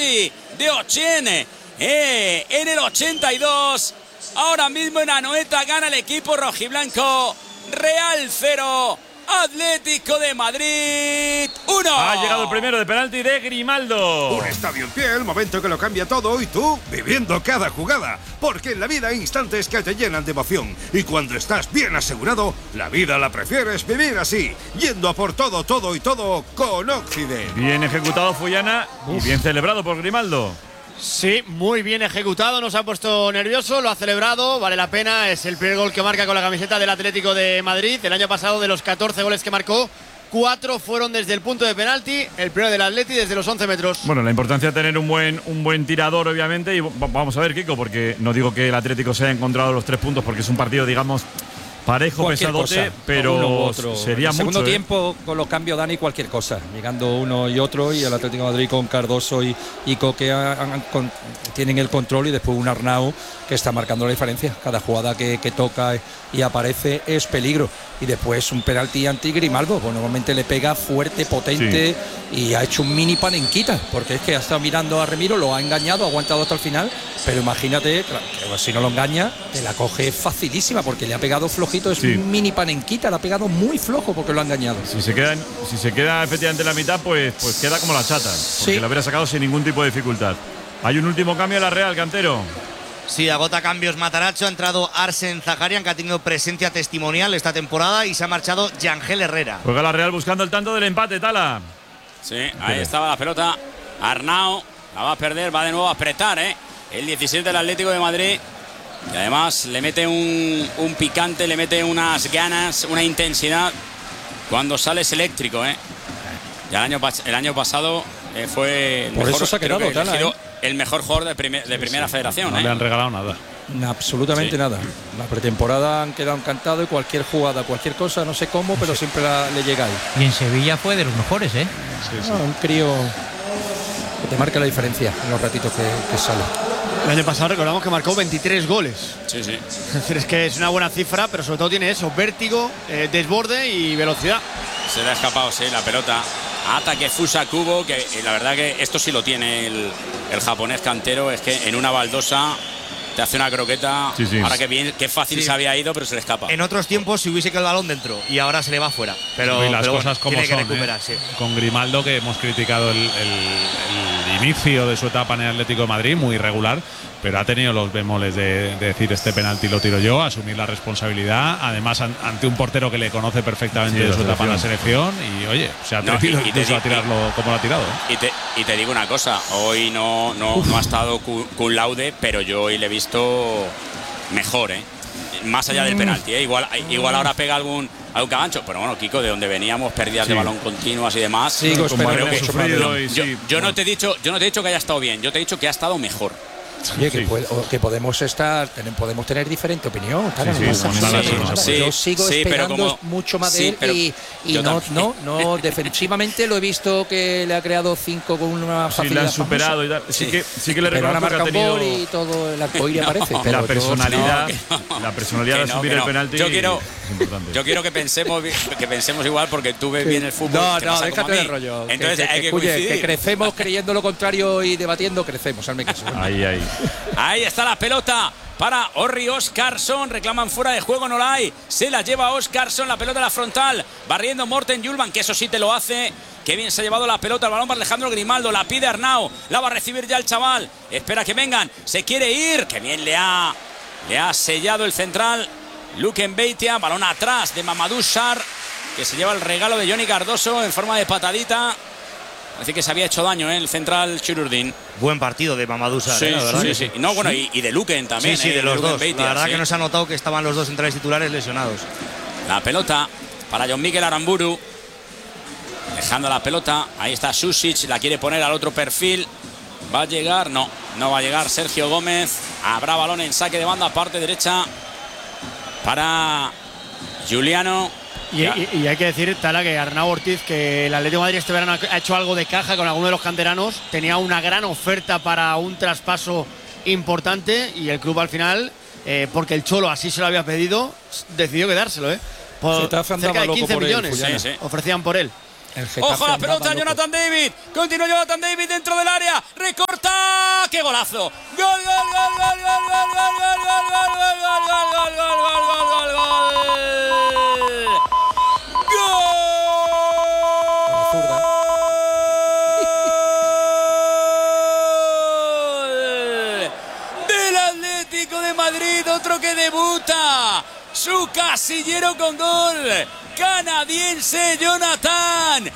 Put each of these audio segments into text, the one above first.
penalti de Ochen en el 82. Ahora mismo en Anoeta gana el equipo rojiblanco. Real 0, Atlético de Madrid 1. Ha llegado el primero de penalti de Grimaldo. Un estadio en pie, el momento que lo cambia todo, y tú viviendo cada jugada. Porque en la vida hay instantes que te llenan de emoción. Y cuando estás bien asegurado, la vida la prefieres vivir así, yendo a por todo, todo y todo con Occident. Bien ejecutado Fullana y bien celebrado por Grimaldo. Sí, muy bien ejecutado, nos ha puesto nervioso, lo ha celebrado, vale la pena, es el primer gol que marca con la camiseta del Atlético de Madrid. El año pasado, de los 14 goles que marcó, 4 fueron desde el punto de penalti, el primero del Atleti desde los 11 metros. Bueno, la importancia de tener un buen tirador, obviamente, y vamos a ver, Kiko, porque no digo que el Atlético se haya encontrado los 3 puntos, porque es un partido, digamos, parejo, cualquier pesadote, cosa, pero en sería el segundo mucho. tiempo, con los cambios, Dani, cualquier cosa. Llegando uno y otro, y el Atlético de Madrid con Cardoso y Coque tienen el control, y después un Arnau que está marcando la diferencia. Cada jugada que toca y aparece es peligro. Y después un penalti anti Grimaldo, pues normalmente le pega fuerte, potente, y ha hecho un mini panenquita, porque es que ha estado mirando a Remiro, lo ha engañado, ha aguantado hasta el final, pero imagínate, que si no lo engaña, te la coge facilísima, porque le ha pegado flojito, es un mini panenquita, le ha pegado muy flojo porque lo ha engañado. Si se queda efectivamente en la mitad, pues queda como la chata, porque lo hubiera sacado sin ningún tipo de dificultad. Hay un último cambio a la Real, Cantero. Sí, agota cambios Matarazzo, ha entrado Arsen Zaharian, que ha tenido presencia testimonial esta temporada, y se ha marchado Yangel Herrera. Juega la Real buscando el tanto del empate, Tala. Sí, ahí estaba la pelota. Arnau la va a perder, va de nuevo a apretar, el 17 del Atlético de Madrid. Y además le mete un picante, le mete unas ganas, una intensidad. Cuando sale es eléctrico, Ya el año pasado fue el por mejor, eso se ha quedado, Tala, el mejor jugador de primera federación. No le han regalado nada. Absolutamente nada. La pretemporada han quedado encantados, y cualquier jugada, cualquier cosa, no sé cómo, pero siempre le llega ahí. Y en Sevilla fue de los mejores, Un crío que te marca la diferencia en los ratitos que sale. El año pasado recordamos que marcó 23 goles. Sí. Es decir, es que es una buena cifra, pero sobre todo tiene eso, vértigo, desborde y velocidad. Se le ha escapado, la pelota. Ataque Fusa Kubo, que la verdad que esto sí lo tiene el japonés Cantero, es que en una baldosa te hace una croqueta. Ahora que bien, qué fácil se había ido, pero se le escapa. En otros tiempos si hubiese quedado el balón dentro, y ahora se le va fuera. Pero las cosas como tiene son, que recuperar, Con Grimaldo, que hemos criticado el inicio de su etapa en el Atlético de Madrid, muy irregular, pero ha tenido los bemoles de decir este penalti lo tiro yo, asumir la responsabilidad, además ante un portero que le conoce perfectamente de su etapa en la selección, y oye, se ha atrevido incluso a tirarlo como lo ha tirado. Y te digo una cosa, hoy no ha estado cum laude, pero yo hoy le he visto mejor, más allá del penalti, igual ahora pega algún cagancho, pero bueno, Kiko, de donde veníamos, pérdidas de balón continuas y demás. Yo no te he dicho que haya estado bien, yo te he dicho que ha estado mejor. Oye, que podemos tener diferente opinión. Yo sigo esperando mucho más de él, y no defensivamente lo he visto que le ha creado 5 con una facilidad. Le han superado y tal. Sí que le reconozco que ha tenido y todo el arcoíris aparece. Pero la personalidad de asumir el penalti. Yo quiero que pensemos igual, porque tú ves bien el fútbol. No, déjate de rollo. Entonces hay que coincidir. Que crecemos creyendo lo contrario y debatiendo, crecemos. Ahí está la pelota para Orri Oscarsson. Reclaman fuera de juego, no la hay. Se la lleva Oscarsson, la pelota a la frontal, barriendo Morten Julman, que eso sí te lo hace. Qué bien se ha llevado la pelota, el balón para Alejandro Grimaldo, la pide Arnau, la va a recibir ya el chaval. Espera que vengan, se quiere ir. Qué bien le ha sellado el central Luken Beitia. Balón atrás de Mamadou Sarr, que se lleva el regalo de Johnny Cardoso en forma de patadita. Parece que se había hecho daño, el central Chururdin. Buen partido de Mamadou Sarr, sí. No, bueno, y de Luken también. Sí, de los dos. Beitia, la verdad que no se ha notado que estaban los dos centrales titulares lesionados. La pelota para John Miguel Aramburu. Dejando la pelota. Ahí está Susic, la quiere poner al otro perfil. ¿Va a llegar? No va a llegar Sergio Gómez. Habrá balón en saque de banda, parte derecha para Juliano. Y hay que decir, Tala, que Arnau Ortiz, que el Atlético de Madrid este verano ha hecho algo de caja con alguno de los canteranos, tenía una gran oferta para un traspaso importante, y el club al final, porque el Cholo así se lo había pedido, decidió quedárselo, por cerca de 15 millones ofrecían por él. Ojo a la pelota, Jonathan David. Continúa Jonathan David dentro del área. Recorta golazo. Gol, gol, gol, gol, gol, gol, gol, gol, gol, gol, gol, gol, gol, gol, gol, gol, gol, del Atlético de Madrid, otro que debuta su casillero con gol, canadiense Jonathan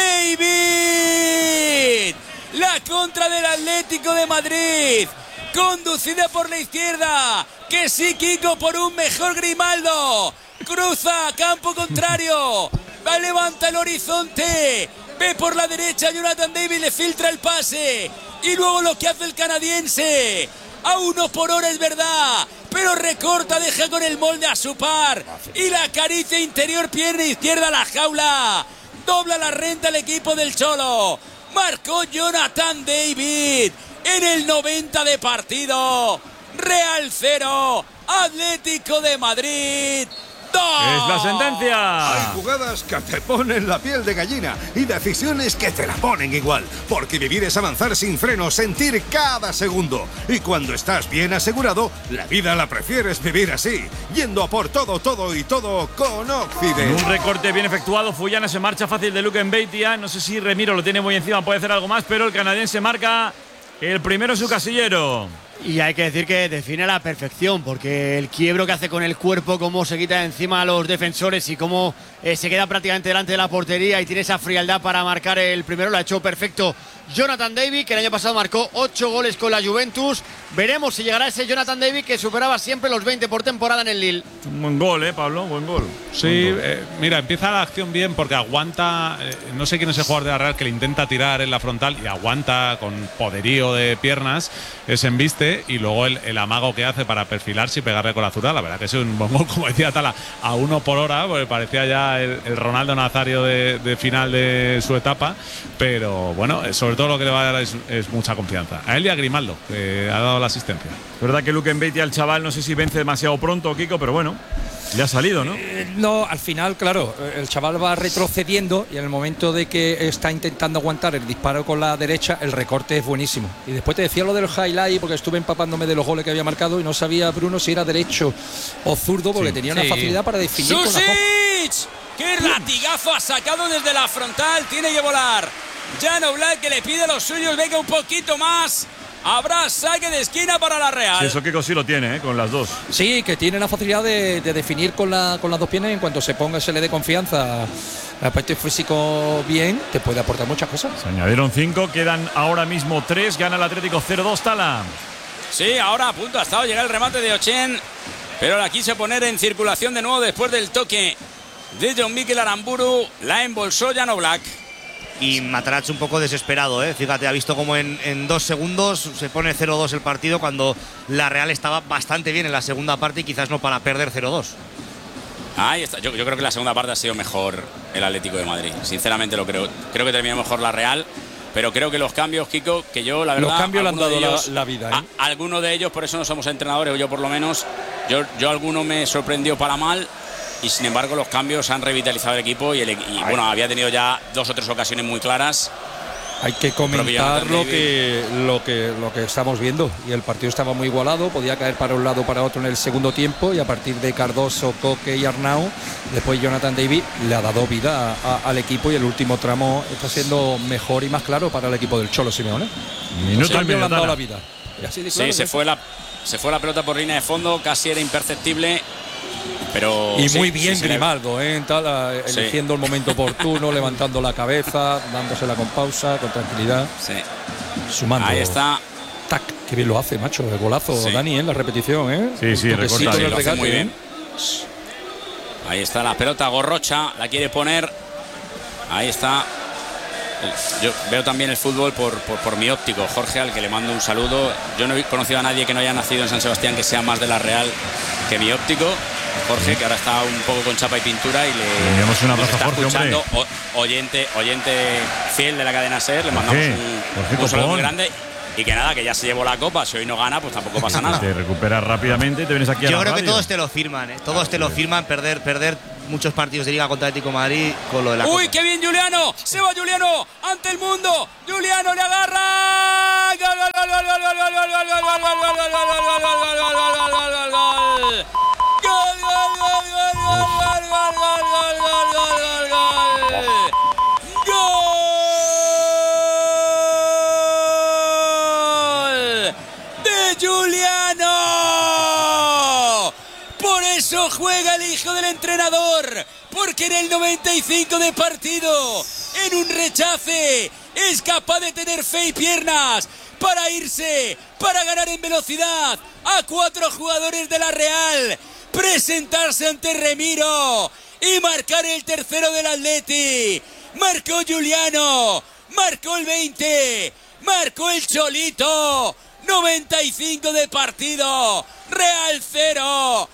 David. La contra del Atlético de Madrid, conducida por la izquierda, que sí, Kiko, por un mejor Grimaldo, cruza campo contrario, va, levanta el horizonte, ve por la derecha, Jonathan David le filtra el pase, y luego lo que hace el canadiense, a 1 por hora es verdad, pero recorta, deja con el molde a su par, y la acaricia interior, pierna izquierda a la jaula, dobla la renta el equipo del Cholo. Marcó Jonathan David en el 90 de partido. Real 0, Atlético de Madrid 2. Es la sentencia. Hay jugadas que te ponen la piel de gallina y decisiones que te la ponen igual. Porque vivir es avanzar sin freno, sentir cada segundo. Y cuando estás bien asegurado, la vida la prefieres vivir así. Yendo a por todo, todo y todo con Occident. Un recorte bien efectuado. Fuyana se marcha fácil de Luke Mbeitia. No sé si Remiro lo tiene muy encima, puede hacer algo más, pero el canadiense marca el primero en su casillero. Y hay que decir que define a la perfección, porque el quiebro que hace con el cuerpo, cómo se quita de encima a los defensores y cómo se queda prácticamente delante de la portería y tiene esa frialdad para marcar el primero, lo ha hecho perfecto Jonathan David, que el año pasado marcó 8 goles con la Juventus. Veremos si llegará ese Jonathan David que superaba siempre los 20 por temporada en el Lille. Un buen gol, Pablo, buen gol. Sí, mira, empieza la acción bien porque aguanta, no sé quién es el jugador de la Real que le intenta tirar en la frontal y aguanta con poderío de piernas, es embiste, y luego el amago que hace para perfilarse y pegarle con la zurda, la verdad que es un buen gol, como decía Tala, a 1 por hora, porque parecía ya el Ronaldo Nazario de final de su etapa, pero bueno, sobre todo lo que le va a dar es mucha confianza. A él y a Grimaldo, que ha dado la asistencia. Es verdad que Luke Mbeitia, el chaval, no sé si vence demasiado pronto, Kiko, pero bueno, le ha salido, ¿no? No, al final, claro, el chaval va retrocediendo y en el momento de que está intentando aguantar el disparo con la derecha, el recorte es buenísimo. Y después te decía lo del highlight, porque estuve empapándome de los goles que había marcado y no sabía, Bruno, si era derecho o zurdo, porque tenía una facilidad para definir con la ¡Susic! ¡Qué latigazo ha sacado desde la frontal! Tiene que volar Jan Oblak, que le pide a los suyos, venga un poquito más. Habrá saque de esquina para la Real. Sí, eso Kiko sí lo tiene, con las dos. Sí, que tiene la facilidad de definir con las dos piernas, y en cuanto se ponga, se le dé confianza, aspecto físico bien, te puede aportar muchas cosas. Se añadieron 5, quedan ahora mismo 3, gana el Atlético 0-2, Tala. Sí, ahora a punto ha estado llegar el remate de Ochen, pero la quiso poner en circulación de nuevo después del toque de John Mikel Aramburu. La embolsó Jan Oblak. Y Matarazzo un poco desesperado, ¿eh? Fíjate, ha visto como en 2 segundos se pone 0-2 el partido, cuando la Real estaba bastante bien en la segunda parte y quizás no para perder 0-2. Ahí está. Yo creo que la segunda parte ha sido mejor el Atlético de Madrid. Sinceramente lo creo. Creo que terminó mejor la Real, pero creo que los cambios, Kiko, que yo la verdad… Los cambios le han dado ellos, la vida, algunos de ellos, por eso no somos entrenadores, o yo por lo menos, yo alguno me sorprendió para mal. Y sin embargo los cambios han revitalizado el equipo y bueno, había tenido ya 2 o 3 ocasiones muy claras. Hay que comentar lo que estamos viendo, y el partido estaba muy igualado, podía caer para un lado o para otro en el segundo tiempo, y a partir de Cardoso, Coque y Arnau, después Jonathan David le ha dado vida al equipo, y el último tramo está siendo mejor y más claro para el equipo del Cholo Simeone. Minuto al le han dado medio, la vida. Y así de claro, sí, se fue la pelota por línea de fondo, casi era imperceptible. Pero y muy bien Grimaldo, eligiendo el momento oportuno, levantando la cabeza, dándosela con pausa, con tranquilidad. Sí. Sumando. Ahí está. Tac, qué bien lo hace, macho, el golazo, sí. Dani, en la repetición, Sí, recorta. Lo hace muy bien. Ahí está la pelota, Gorrocha la quiere poner. Ahí está. Yo veo también el fútbol por mi óptico, Jorge, al que le mando un saludo. Yo no he conocido a nadie que no haya nacido en San Sebastián que sea más de la Real que mi óptico, Jorge, que ahora está un poco con chapa y pintura y le está escuchando, oyente fiel de la cadena SER. Le mandamos un saludo muy grande. Y que nada, que ya se llevó la copa. Si hoy no gana, pues tampoco pasa nada. Te recuperas rápidamente y te vienes aquí a la radio. Yo creo que todos te lo firman, ¿eh? Todos te lo firman, perder muchos partidos de Liga contra Atlético de Madrid con lo de la ¡Uy, copa. qué bien Juliano! Se va Juliano ante el mundo. Juliano le agarra. ¡Gol, gol, gol, gol, gol, gol, gol, gol, gol, No juega el hijo del entrenador, porque en el 95 de partido, en un rechace, es capaz de tener fe y piernas para irse, para ganar en velocidad a 4 jugadores de la Real, presentarse ante Remiro y marcar el tercero del Atleti. Marcó Giuliano, marcó el 20, marcó el Cholito. 95 de partido, Real 0,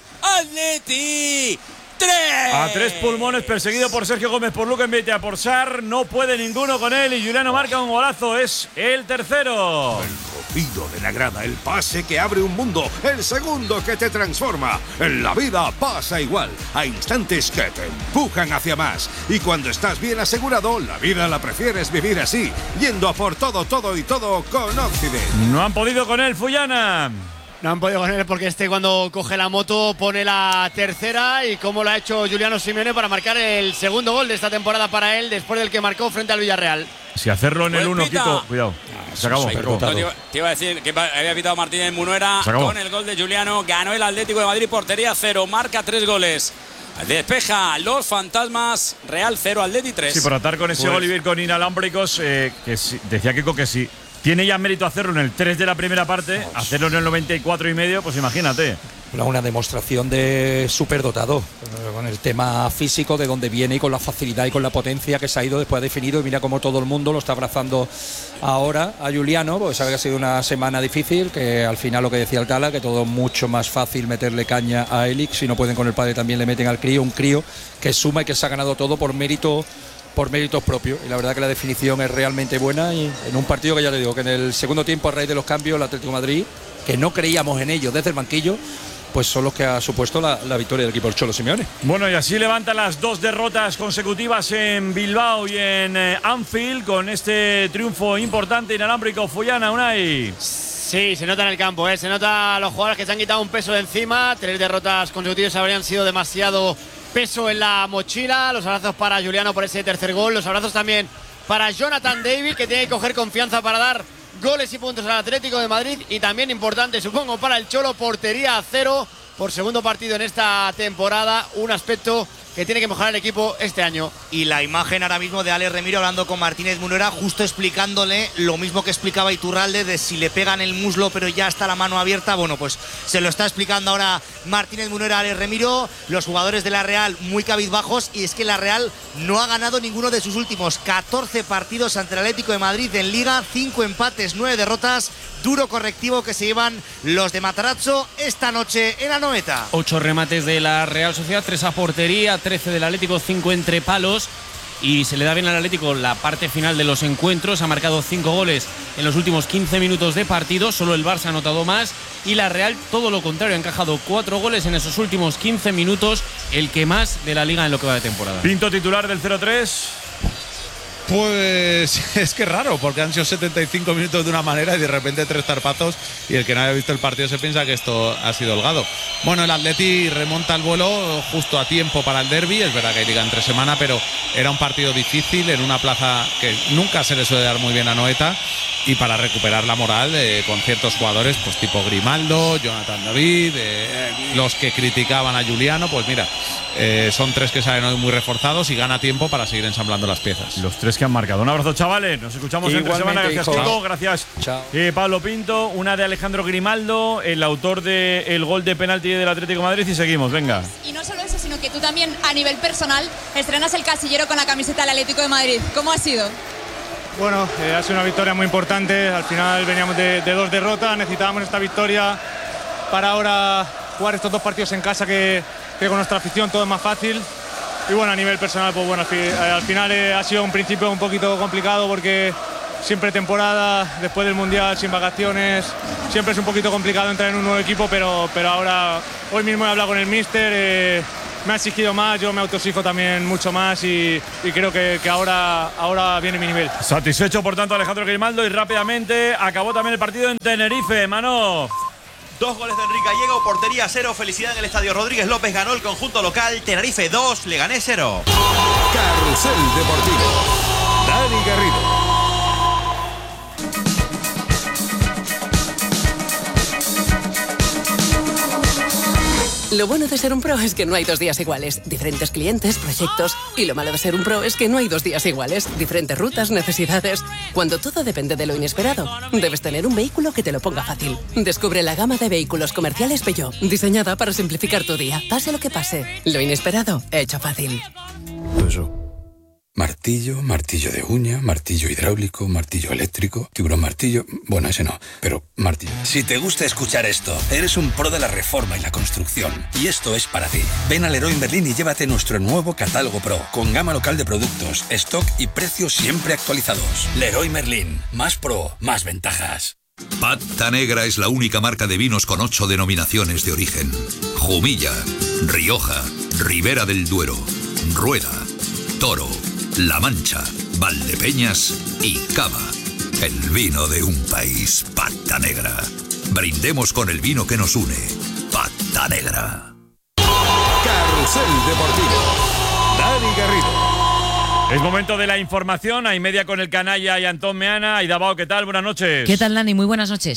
Atleti 3. A 3 pulmones, perseguido por Sergio Gómez, por Luca Envite, por Sar, no puede ninguno con él y Giuliano marca un golazo, es el tercero. El rugido de la grada, el pase que abre un mundo, el segundo que te transforma. En la vida pasa igual, hay instantes que te empujan hacia más. Y cuando estás bien asegurado, la vida la prefieres vivir así, yendo a por todo, todo y todo con Occident. No han podido con él, Fullana. No han podido con él porque cuando coge la moto pone la tercera, y cómo lo ha hecho Giuliano Simeone para marcar el segundo gol de esta temporada para él, después del que marcó frente al Villarreal. Si hacerlo en el 1, pita. Kiko, cuidado. Se acabó. Te iba a decir que había pitado Martínez Munuera con el gol de Giuliano. Ganó el Atlético de Madrid, portería 0, marca 3 goles. Despeja los fantasmas, Real 0, Atleti 3. Sí, por atar con ese gol y ir con inalámbricos, que sí, decía Kiko que sí. Tiene ya mérito hacerlo en el 3 de la primera parte, hacerlo en el 94 y medio, pues imagínate. Una demostración de superdotado, con el tema físico, de dónde viene y con la facilidad y con la potencia que se ha ido después, ha definido, y mira cómo todo el mundo lo está abrazando ahora a Giuliano, porque sabe que ha sido una semana difícil, que al final lo que decía el Tala, que todo mucho más fácil meterle caña a Elix, si no pueden con el padre también le meten al crío, un crío que suma y que se ha ganado todo por méritos propios, y la verdad que la definición es realmente buena, y en un partido que ya le digo que en el segundo tiempo, a raíz de los cambios, el Atlético de Madrid, que no creíamos en ellos desde el banquillo, pues son los que ha supuesto la victoria del equipo del Cholo Simeone. Bueno, y así levanta las 2 derrotas consecutivas en Bilbao y en Anfield, con este triunfo importante inalámbrico. Fullana, Unai. Sí, se nota en el campo, se nota a los jugadores que se han quitado un peso de encima. 3 derrotas consecutivas habrían sido demasiado peso en la mochila. Los abrazos para Giuliano por ese tercer gol, los abrazos también para Jonathan David, que tiene que coger confianza para dar goles y puntos al Atlético de Madrid, y también importante, supongo, para el Cholo, portería 0 por segundo partido en esta temporada, un aspecto que tiene que mejorar el equipo este año. Y la imagen ahora mismo de Alex Remiro hablando con Martínez Munuera, justo explicándole lo mismo que explicaba Iturralde, de si le pegan el muslo pero ya está la mano abierta. Bueno, pues se lo está explicando ahora Martínez Munuera a Alex Remiro. Los jugadores de la Real muy cabizbajos, y es que la Real no ha ganado ninguno de sus últimos 14 partidos ante el Atlético de Madrid en Liga, 5 empates, 9 derrotas. Duro correctivo que se llevan los de Matarazzo esta noche en Anoeta. 8 remates de la Real Sociedad, 3 a portería, 13 del Atlético, 5 entre palos, y se le da bien al Atlético la parte final de los encuentros. Ha marcado 5 goles en los últimos 15 minutos de partido, solo el Barça ha anotado más, y la Real todo lo contrario, ha encajado 4 goles en esos últimos 15 minutos, el que más de la Liga en lo que va de temporada. Pinto, titular del 0-3. Pues es que raro, porque han sido 75 minutos de una manera y de repente 3 zarpazos, y el que no haya visto el partido se piensa que esto ha sido holgado. Bueno, el Atleti remonta el vuelo justo a tiempo para el derbi. Es verdad que hay liga entre semana, pero era un partido difícil en una plaza que nunca se le suele dar muy bien a Anoeta, y para recuperar la moral con ciertos jugadores, pues tipo Grimaldo, Jonathan David, los que criticaban a Giuliano, pues mira, son 3 que salen hoy muy reforzados y gana tiempo para seguir ensamblando las piezas. Los 3 que han marcado. Un abrazo, chavales. Nos escuchamos entre semana. Gracias, Kiko. Gracias, Pablo Pinto. Una de Alejandro Grimaldo, el autor del gol de penalti del Atlético de Madrid, y seguimos. Venga. Y no solo eso, sino que tú también, a nivel personal, estrenas el casillero con la camiseta del Atlético de Madrid. ¿Cómo ha sido? Bueno, ha sido una victoria muy importante. Al final veníamos de 2 derrotas, necesitábamos esta victoria para ahora jugar estos 2 partidos en casa, que con nuestra afición todo es más fácil. Y bueno, a nivel personal, pues bueno, al final ha sido un principio un poquito complicado, porque siempre temporada, después del Mundial, sin vacaciones, siempre es un poquito complicado entrar en un nuevo equipo, pero ahora, hoy mismo he hablado con el míster, me ha exigido más, yo me autoexijo también mucho más, y creo que ahora viene mi nivel. Satisfecho, por tanto, Alejandro Grimaldo, y rápidamente acabó también el partido en Tenerife, Mano. 2 goles de Enrique Gallego, portería 0, felicidad en el estadio Rodríguez López, ganó el conjunto local. Tenerife 2, Leganés 0. Carrusel Deportivo, Dani Garrido. Lo bueno de ser un pro es que no hay 2 días iguales. Diferentes clientes, proyectos. Y lo malo de ser un pro es que no hay 2 días iguales. Diferentes rutas, necesidades. Cuando todo depende de lo inesperado, debes tener un vehículo que te lo ponga fácil. Descubre la gama de vehículos comerciales Peugeot, diseñada para simplificar tu día. Pase lo que pase, lo inesperado, hecho fácil. Martillo, martillo de uña, martillo hidráulico, martillo eléctrico, tiburón martillo... Bueno, ese no, pero martillo. Si te gusta escuchar esto, eres un pro de la reforma y la construcción. Y esto es para ti. Ven al Leroy Merlin y llévate nuestro nuevo catálogo Pro, con gama local de productos, stock y precios siempre actualizados. Leroy Merlin. Más pro, más ventajas. Pata Negra es la única marca de vinos con 8 denominaciones de origen. Jumilla, Rioja, Ribera del Duero, Rueda, Toro, La Mancha, Valdepeñas y Cava. El vino de un país. Pata Negra. Brindemos con el vino que nos une. Pata Negra. Carrusel Deportivo. Dani Garrido. Es momento de la información. Hay media con el canalla y Antón Meana. Y Davao, ¿qué tal? Buenas noches. ¿Qué tal, Dani? Muy buenas noches.